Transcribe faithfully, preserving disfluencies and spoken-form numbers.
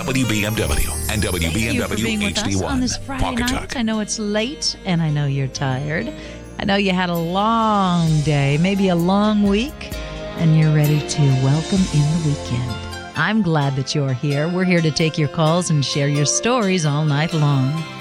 W B M W and W B M W Thank you for being with H D us one. on this Friday Pocket night. Talk. I know it's late, and I know you're tired. I know you had a long day, maybe a long week, and you're ready to welcome in the weekend. I'm glad that you're here. We're here to take your calls and share your stories all night long.